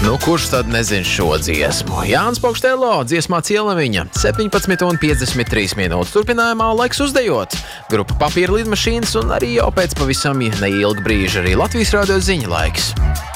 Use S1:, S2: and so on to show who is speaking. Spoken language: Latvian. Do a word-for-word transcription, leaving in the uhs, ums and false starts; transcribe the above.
S1: Nu, kurš tad nezin šo dziesmu? Jānis Pokštelo, dziesmā Cielamiņa, septiņpadsmit un piecdesmit trīs minūtes. Turpinājumā laiks uzdejot. Grupa Papīra lidmašīnas un arī jau pēc pavisam neilga brīža arī Latvijas radio ziņa laiks.